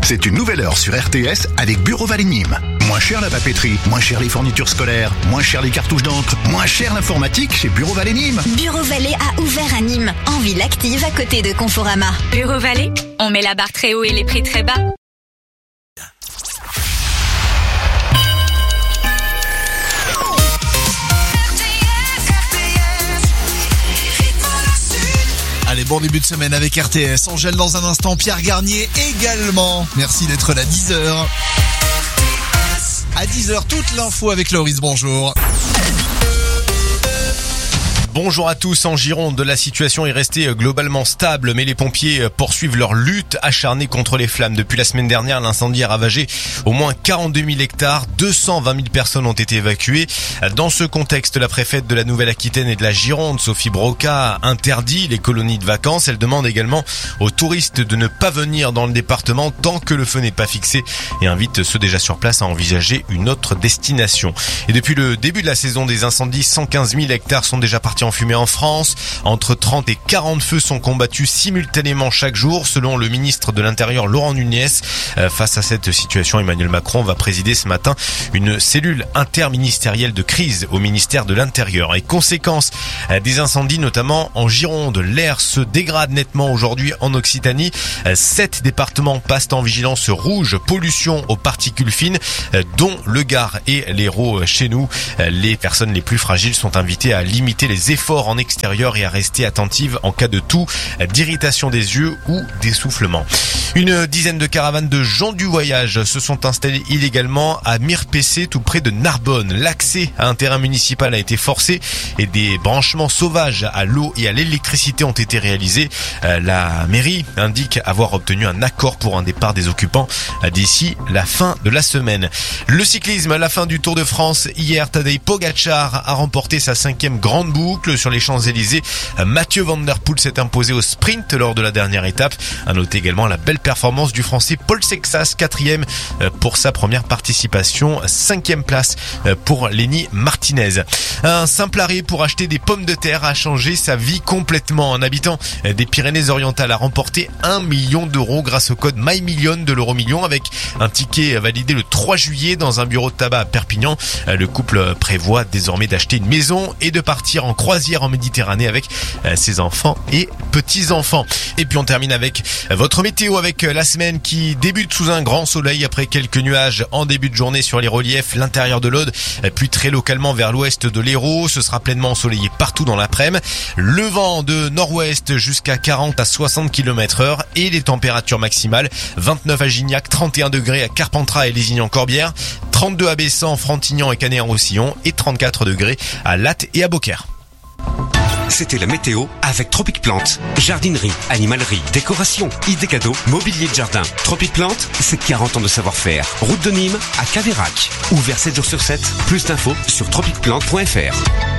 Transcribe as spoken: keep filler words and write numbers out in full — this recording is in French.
C'est une nouvelle heure sur R T S avec Bureau Vallée Nîmes. Moins cher la papeterie, moins cher les fournitures scolaires, moins cher les cartouches d'encre, moins cher l'informatique chez Bureau Vallée Nîmes. Bureau Vallée a ouvert à Nîmes, en ville active à côté de Conforama. Bureau Vallée, on met la barre très haut et les prix très bas. Allez, bon début de semaine avec R T S. On gèle dans un instant Pierre Garnier également. Merci d'être là à dix heures. À dix heures, toute l'info avec Loris, bonjour. Bonjour à tous. En Gironde, la situation est restée globalement stable, mais les pompiers poursuivent leur lutte acharnée contre les flammes. Depuis la semaine dernière, l'incendie a ravagé au moins quarante-deux mille hectares. deux cent vingt mille personnes ont été évacuées. Dans ce contexte, la préfète de la Nouvelle-Aquitaine et de la Gironde, Sophie Broca, interdit les colonies de vacances. Elle demande également aux touristes de ne pas venir dans le département tant que le feu n'est pas fixé et invite ceux déjà sur place à envisager une autre destination. Et depuis le début de la saison des incendies, cent quinze mille hectares sont déjà partis en fumée en France. Entre trente et quarante feux sont combattus simultanément chaque jour, selon le ministre de l'Intérieur Laurent Nunez. Euh, face à cette situation, Emmanuel Macron va présider ce matin une cellule interministérielle de crise au ministère de l'Intérieur. Et conséquence euh, des incendies, notamment en Gironde, l'air se dégrade nettement aujourd'hui en Occitanie. Euh, sept départements passent en vigilance rouge, pollution aux particules fines, euh, dont le Gard et l'Hérault chez nous. Euh, les personnes les plus fragiles sont invitées à limiter les efforts en extérieur et à rester attentive en cas de toux, d'irritation des yeux ou d'essoufflement. Une dizaine de caravanes de gens du voyage se sont installées illégalement à Mirpessé, tout près de Narbonne. L'accès à un terrain municipal a été forcé et des branchements sauvages à l'eau et à l'électricité ont été réalisés. La mairie indique avoir obtenu un accord pour un départ des occupants d'ici la fin de la semaine. Le cyclisme, la fin du Tour de France. Hier, Tadej Pogačar a remporté sa cinquième grande boucle sur les Champs-Élysées. Mathieu Van Der Poel s'est imposé au sprint lors de la dernière étape. À noter également la belle performance du Français Paul Sexas, quatrième pour sa première participation, cinquième place pour Lenny Martinez. Un simple arrêt pour acheter des pommes de terre a changé sa vie complètement. Un habitant des Pyrénées-Orientales a remporté un million d'euros grâce au code MyMillion de l'Euromillion avec un ticket validé le trois juillet dans un bureau de tabac à Perpignan. Le couple prévoit désormais d'acheter une maison et de partir en croisière en Méditerranée avec ses enfants et petits-enfants. Et puis on termine avec votre météo avec la semaine qui débute sous un grand soleil après quelques nuages en début de journée sur les reliefs, l'intérieur de l'Aude, puis très localement vers l'ouest de l'Hérault. Ce sera pleinement ensoleillé partout dans l'après-midi. Le vent de nord-ouest jusqu'à quarante à soixante kilomètres heure et les températures maximales vingt-neuf à Gignac, trente et un degrés à Carpentras et Lézignan-Corbière, trente-deux à Bessan, Frontignan et Canet-en-Roussillon et trente-quatre degrés à Latte et à Beaucaire. C'était la météo avec Tropic Plante. Jardinerie, animalerie, décoration, idées cadeaux, mobilier de jardin. Tropic Plante, c'est quarante ans de savoir-faire. Route de Nîmes à Caveyrac. Ouvert sept jours sur sept. Plus d'infos sur tropic plante point f r.